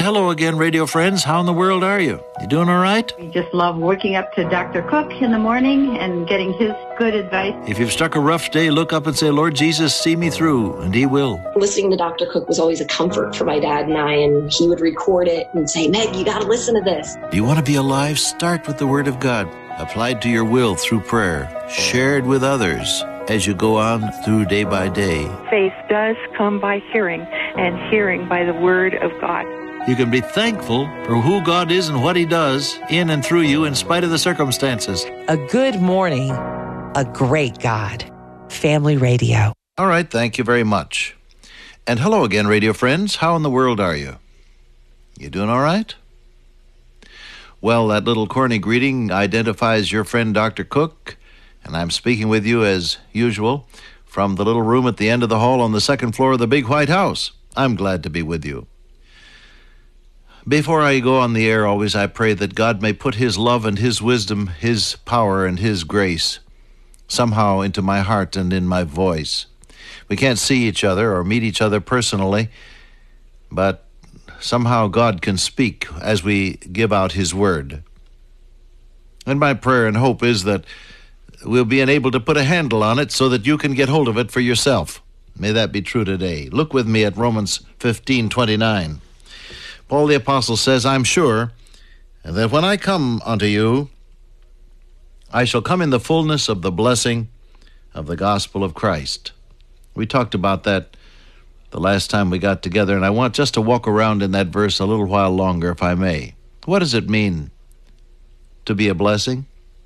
hello again, radio friends. How in the world are you? You doing all right? We just love working up to Dr. Cook in the morning and getting his good advice. If you've struck a rough day, look up and say, Lord Jesus, see me through, and He will. Listening to Dr. Cook was always a comfort for my dad and I, and he would record it and say, Meg, you got to listen to this. Do you want to be alive? Start with the Word of God, applied to your will through prayer, shared with others as you go on through day by day. Faith does come by hearing, and hearing by the Word of God. You can be thankful for who God is and what He does in and through you in spite of the circumstances. A good morning, a great God. Family Radio. All right, thank you very much. And hello again, radio friends. How in the world are you? You doing all right? Well, that little corny greeting identifies your friend Dr. Cook, and I'm speaking with you as usual from the little room at the end of the hall on the second floor of the big White House. I'm glad to be with you. Before I go on the air, always I pray that God may put His love and His wisdom, His power and His grace somehow into my heart and in my voice. We can't see each other or meet each other personally, but somehow God can speak as we give out His word. And my prayer and hope is that we'll be able to put a handle on it so that you can get hold of it for yourself. May that be true today. Look with me at Romans 15:29. Paul the Apostle says, I'm sure that when I come unto you, I shall come in the fullness of the blessing of the gospel of Christ. We talked about that the last time we got together, and I want just to walk around in that verse a little while longer, if I may. What does it mean to be a blessing?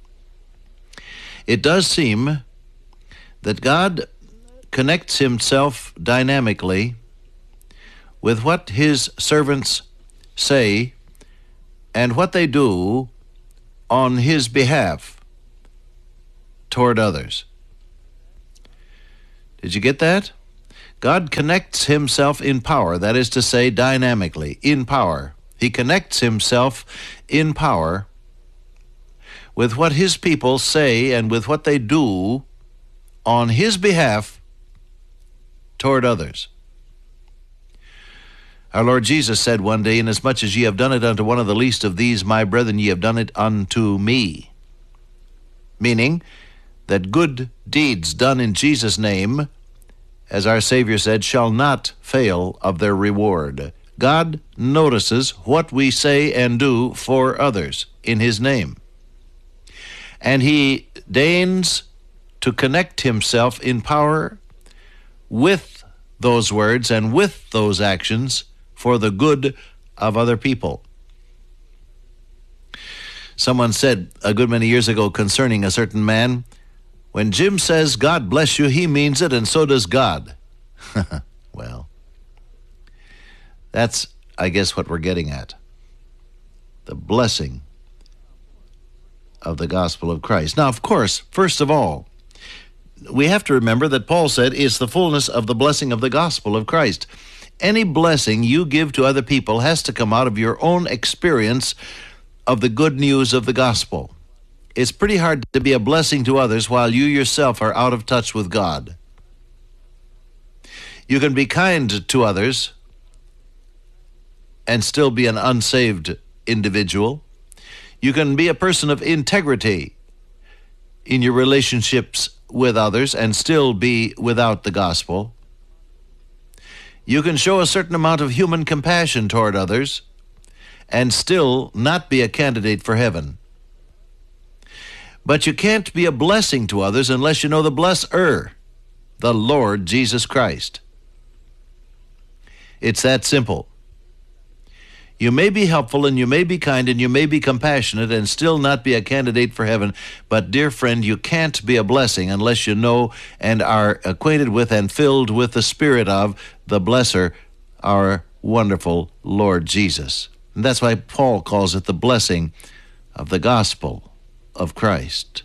It does seem that God connects Himself dynamically with what His servants say and what they do on His behalf toward others. Did you get that? God connects Himself in power, that is to say, dynamically, in power. He connects Himself in power with what His people say and with what they do on His behalf toward others. Our Lord Jesus said one day, inasmuch as ye have done it unto one of the least of these, my brethren, ye have done it unto me. Meaning that good deeds done in Jesus' name, as our Savior said, shall not fail of their reward. God notices what we say and do for others in His name. And He deigns to connect Himself in power with those words and with those actions for the good of other people. Someone said a good many years ago concerning a certain man, when Jim says, God bless you, he means it, and so does God. Well, that's, I guess, what we're getting at. The blessing of the gospel of Christ. Now, of course, first of all, we have to remember that Paul said it's the fullness of the blessing of the gospel of Christ. Any blessing you give to other people has to come out of your own experience of the good news of the gospel. It's pretty hard to be a blessing to others while you yourself are out of touch with God. You can be kind to others and still be an unsaved individual. You can be a person of integrity in your relationships with others and still be without the gospel. You can show a certain amount of human compassion toward others and still not be a candidate for heaven. But you can't be a blessing to others unless you know the blesser, the Lord Jesus Christ. It's that simple. You may be helpful and you may be kind and you may be compassionate and still not be a candidate for heaven. But, dear friend, you can't be a blessing unless you know and are acquainted with and filled with the Spirit of the blesser, our wonderful Lord Jesus. And that's why Paul calls it the blessing of the gospel of Christ.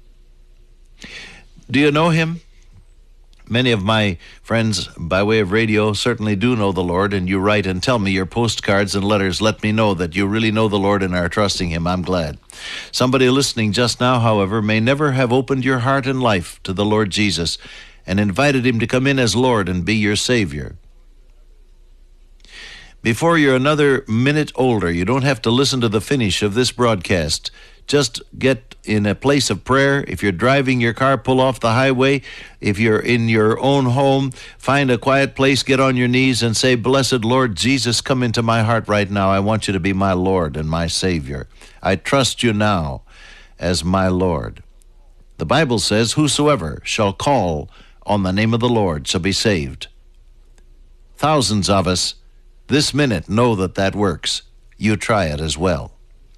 Do you know Him? Many of my friends by way of radio certainly do know the Lord, and you write and tell me your postcards and letters. Let me know that you really know the Lord and are trusting Him. I'm glad. Somebody listening just now, however, may never have opened your heart and life to the Lord Jesus and invited Him to come in as Lord and be your Savior. Before you're another minute older, you don't have to listen to the finish of this broadcast. Just get in a place of prayer. If you're driving your car, pull off the highway. If you're in your own home, find a quiet place, get on your knees and say, "Blessed Lord Jesus, come into my heart right now. I want you to be my Lord and my Savior. I trust you now as my Lord." The Bible says, "Whosoever shall call on the name of the Lord shall be saved." Thousands of us this minute know that that works. You try it as well.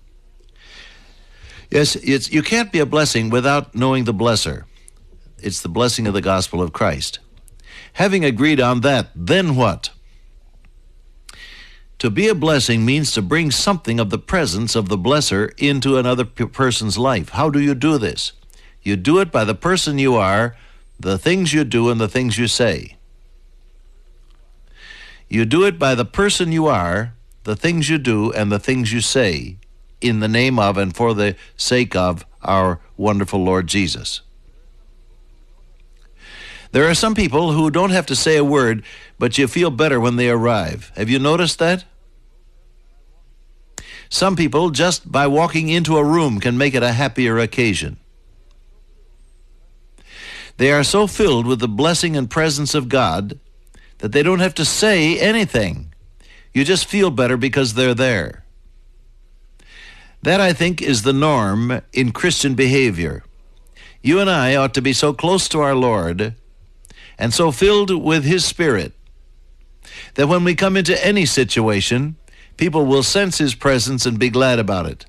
Yes, you can't be a blessing without knowing the blesser. It's the blessing of the gospel of Christ. Having agreed on that, then what? To be a blessing means to bring something of the presence of the blesser into another person's life. How do you do this? You do it by the person you are, the things you do, and the things you say. You do it by the person you are, the things you do, and the things you say, in the name of and for the sake of our wonderful Lord Jesus. There are some people who don't have to say a word, but you feel better when they arrive. Have you noticed that? Some people, just by walking into a room, can make it a happier occasion. They are so filled with the blessing and presence of God that they don't have to say anything. You just feel better because they're there. That, I think, is the norm in Christian behavior. You and I ought to be so close to our Lord and so filled with His Spirit that when we come into any situation, people will sense His presence and be glad about it.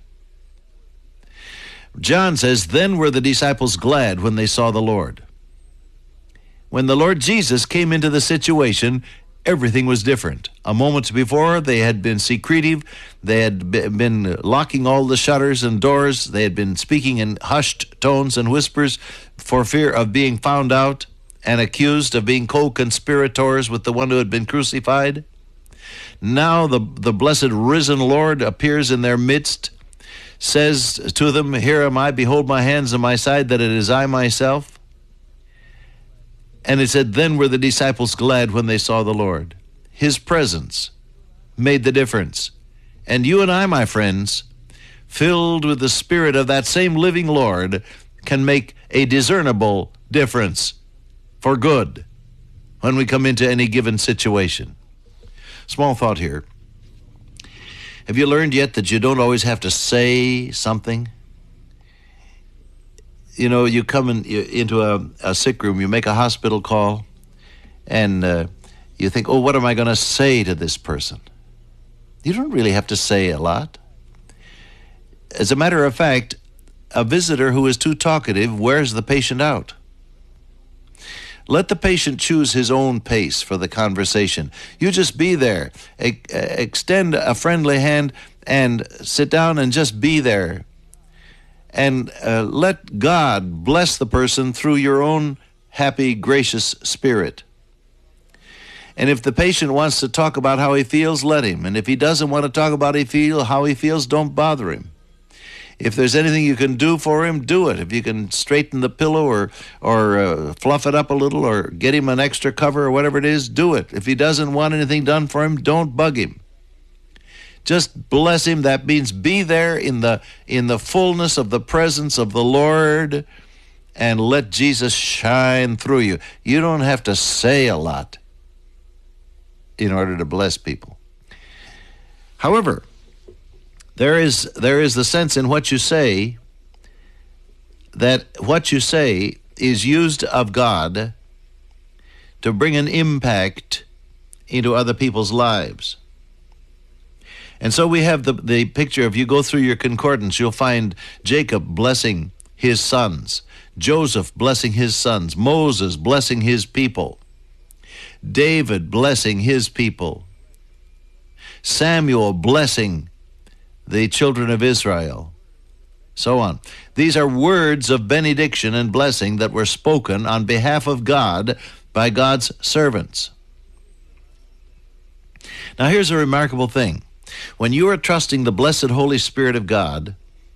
John says, "Then were the disciples glad when they saw the Lord." When the Lord Jesus came into the situation, everything was different. A moment before, they had been secretive. They had been locking all the shutters and doors. They had been speaking in hushed tones and whispers for fear of being found out and accused of being co-conspirators with the one who had been crucified. Now the blessed risen Lord appears in their midst, says to them, "Here am I, behold my hands and my side, that it is I myself." And it said, "Then were the disciples glad when they saw the Lord." His presence made the difference. And you and I, my friends, filled with the Spirit of that same living Lord, can make a discernible difference for good when we come into any given situation. Small thought here. Have you learned yet that you don't always have to say something? You know, you come into a sick room, you make a hospital call, and you think, "Oh, what am I going to say to this person?" You don't really have to say a lot. As a matter of fact, a visitor who is too talkative wears the patient out. Let the patient choose his own pace for the conversation. You just be there. Extend a friendly hand and sit down and just be there. And let God bless the person through your own happy, gracious spirit. And if the patient wants to talk about how he feels, let him. And if he doesn't want to talk about how he feels, don't bother him. If there's anything you can do for him, do it. If you can straighten the pillow or fluff it up a little or get him an extra cover or whatever it is, do it. If he doesn't want anything done for him, don't bug him. Just bless him. That means be there in the fullness of the presence of the Lord and let Jesus shine through you. You don't have to say a lot in order to bless people. However, there is the sense in what you say that what you say is used of God to bring an impact into other people's lives. And so we have the picture, if you go through your concordance, you'll find Jacob blessing his sons, Joseph blessing his sons, Moses blessing his people, David blessing his people, Samuel blessing the children of Israel, so on. These are words of benediction and blessing that were spoken on behalf of God by God's servants. Now here's a remarkable thing. When you are trusting the blessed Holy Spirit of God,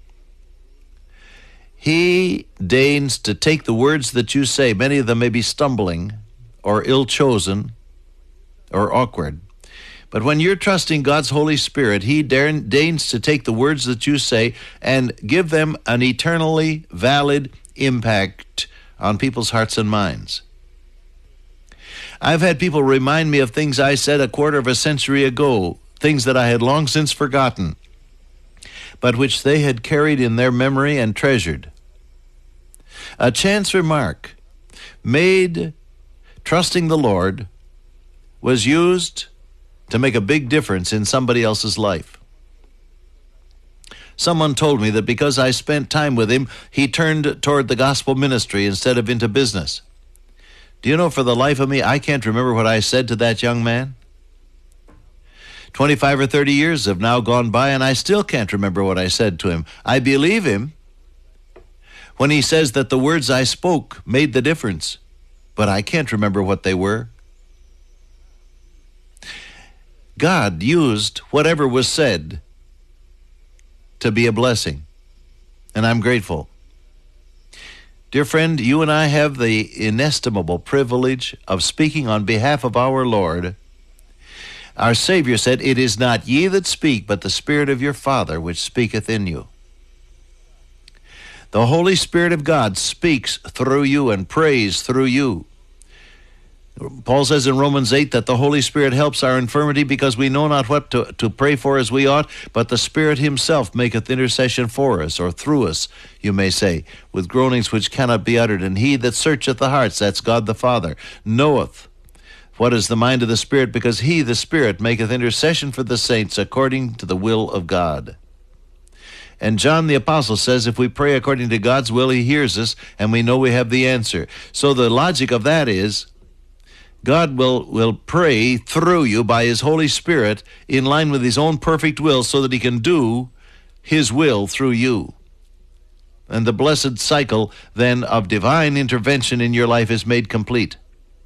He deigns to take the words that you say. Many of them may be stumbling or ill-chosen or awkward. But when you're trusting God's Holy Spirit, He deigns to take the words that you say and give them an eternally valid impact on people's hearts and minds. I've had people remind me of things I said a quarter of a century ago, things that I had long since forgotten, but which they had carried in their memory and treasured. A chance remark made trusting the Lord was used to make a big difference in somebody else's life. Someone told me that because I spent time with him, he turned toward the gospel ministry instead of into business. Do you know, for the life of me, I can't remember what I said to that young man. 25 or 30 years have now gone by, and I still can't remember what I said to him. I believe him when he says that the words I spoke made the difference, but I can't remember what they were. God used whatever was said to be a blessing, and I'm grateful. Dear friend, you and I have the inestimable privilege of speaking on behalf of our Lord. Our Savior said, "It is not ye that speak, but the Spirit of your Father which speaketh in you." The Holy Spirit of God speaks through you and prays through you. Paul says in Romans 8 that the Holy Spirit helps our infirmity because we know not what to pray for as we ought, but the Spirit Himself maketh intercession for us, or through us, you may say, with groanings which cannot be uttered. And He that searcheth the hearts, that's God the Father, knoweth what is the mind of the Spirit, because He, the Spirit, maketh intercession for the saints according to the will of God. And John the Apostle says if we pray according to God's will, He hears us, and we know we have the answer. So the logic of that is God will pray through you by His Holy Spirit in line with His own perfect will so that He can do His will through you. And the blessed cycle then of divine intervention in your life is made complete.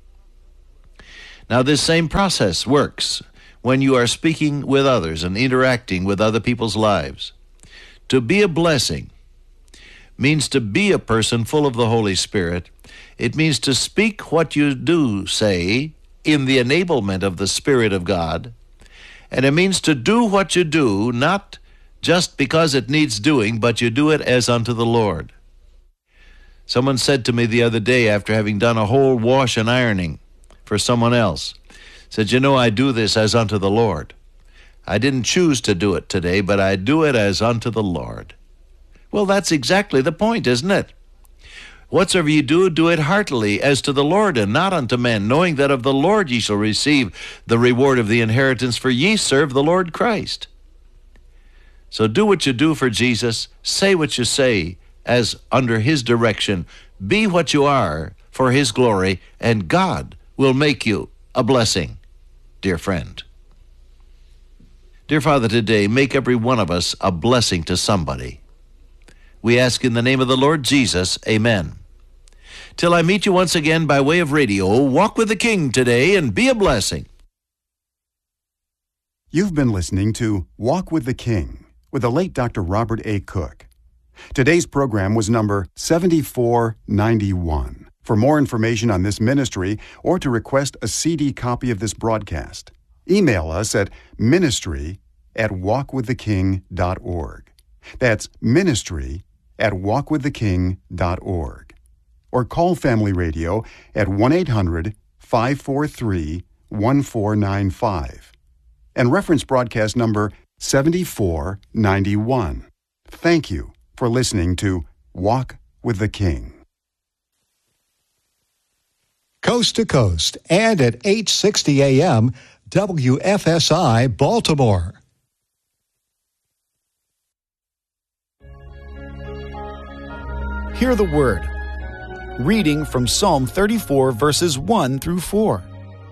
Now, this same process works when you are speaking with others and interacting with other people's lives. To be a blessing means to be a person full of the Holy Spirit. It means to speak what you do say in the enablement of the Spirit of God. And it means to do what you do, not just because it needs doing, but you do it as unto the Lord. Someone said to me the other day, after having done a whole wash and ironing for someone else, said, "You know, I do this as unto the Lord. I didn't choose to do it today, but I do it as unto the Lord." Well, that's exactly the point, isn't it? Whatsoever ye do, do it heartily as to the Lord and not unto men, knowing that of the Lord ye shall receive the reward of the inheritance, for ye serve the Lord Christ. So do what you do for Jesus, say what you say as under His direction, be what you are for His glory, and God will make you a blessing, dear friend. Dear Father, today, make every one of us a blessing to somebody. We ask in the name of the Lord Jesus, amen. Till I meet you once again by way of radio, walk with the King today and be a blessing. You've been listening to Walk with the King with the late Dr. Robert A. Cook. Today's program was number 7491. For more information on this ministry or to request a CD copy of this broadcast, email us at ministry@walkwiththeking.org. That's ministry@walkwiththeking.org. Or call Family Radio at 1-800-543-1495 and reference broadcast number 7491. Thank you for listening to Walk with the King. Coast to Coast and at 860 AM, WFSI Baltimore. Hear the word. Reading from Psalm 34, verses 1 through 4.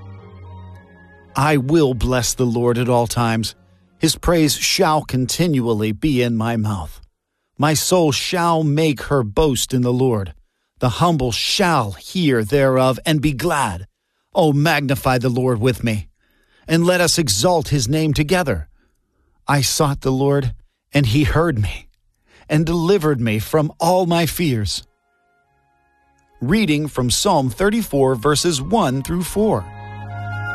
I will bless the Lord at all times. His praise shall continually be in my mouth. My soul shall make her boast in the Lord. The humble shall hear thereof and be glad. O magnify the Lord with me, and let us exalt His name together. I sought the Lord, and He heard me, and delivered me from all my fears. Reading from Psalm 34, verses 1 through 4.